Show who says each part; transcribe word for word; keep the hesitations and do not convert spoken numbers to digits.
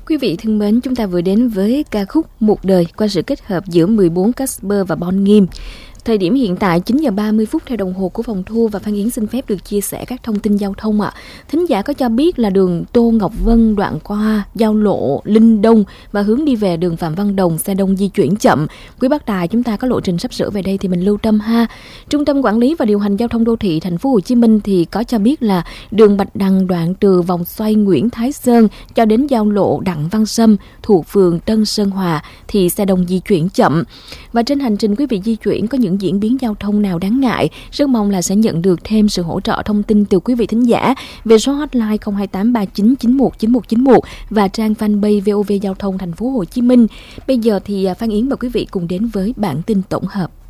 Speaker 1: Quý vị thân mến, chúng ta vừa đến với ca khúc Một Đời qua sự kết hợp giữa mười bốn Casper và Bon Nghiêm. Thời điểm hiện tại chín giờ ba mươi phút theo đồng hồ của phòng thu, và Phan Yến xin phép được chia sẻ các thông tin giao thông ạ. À. Thính giả có cho biết là đường Tô Ngọc Vân đoạn qua giao lộ Linh Đông và hướng đi về đường Phạm Văn Đồng xe đông di chuyển chậm. Quý bác tài chúng ta có lộ trình sắp sửa về đây thì mình lưu tâm ha. Trung tâm quản lý và điều hành giao thông đô thị thành phố Hồ Chí Minh thì có cho biết là đường Bạch Đằng đoạn từ vòng xoay Nguyễn Thái Sơn cho đến giao lộ Đặng Văn Sâm thuộc phường Tân Sơn Hòa thì xe đông di chuyển chậm. Và trên hành trình quý vị di chuyển có những diễn biến giao thông nào đáng ngại, rất mong là sẽ nhận được thêm sự hỗ trợ thông tin từ quý vị thính giả về số hotline không hai tám ba chín chín một chín một chín một và trang fanpage vê o vê Giao thông thành phố Hồ Chí Minh. Bây giờ thì Phan Yến và quý vị cùng đến với bản tin tổng hợp.